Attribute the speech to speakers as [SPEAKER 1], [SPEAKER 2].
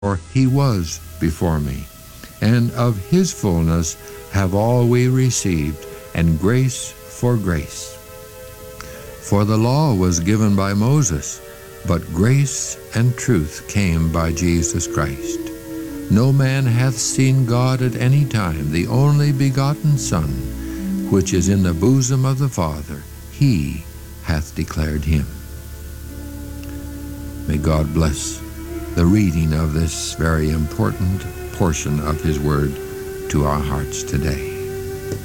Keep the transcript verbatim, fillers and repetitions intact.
[SPEAKER 1] For he was before me, and of his fullness have all we received, and grace for grace. For the law was given by Moses, but grace and truth came by Jesus Christ. No man hath seen God at any time, the only begotten Son, which is in the bosom of the Father, he hath declared him. May God bless the reading of this very important portion of his word to our hearts today.